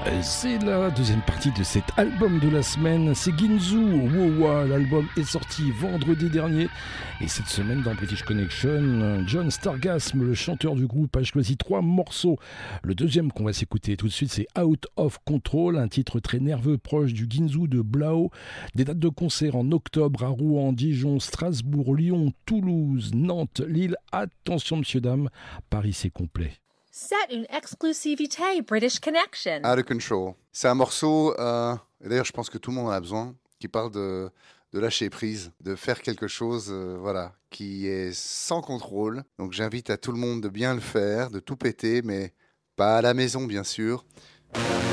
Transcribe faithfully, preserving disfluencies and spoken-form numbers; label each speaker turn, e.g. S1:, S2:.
S1: C'est la deuxième partie de cet album de la semaine, c'est Ginzu, Wowa. L'album est sorti vendredi dernier et cette semaine dans British Connection, John Stargasm, le chanteur du groupe, a choisi trois morceaux. Le deuxième qu'on va s'écouter tout de suite, c'est Out of Control, un titre très nerveux proche du Ginzu de Blaho. Des dates de concert en octobre à Rouen, Dijon, Strasbourg, Lyon, Toulouse, Nantes, Lille. Attention messieurs dames, Paris c'est complet.
S2: C'est une exclusivité British Connection.
S3: Out of Control. C'est un morceau, euh, et d'ailleurs je pense que tout le monde en a besoin, qui parle de, de lâcher prise, de faire quelque chose euh, voilà, qui est sans contrôle. Donc j'invite à tout le monde de bien le faire, de tout péter, mais pas à la maison bien sûr.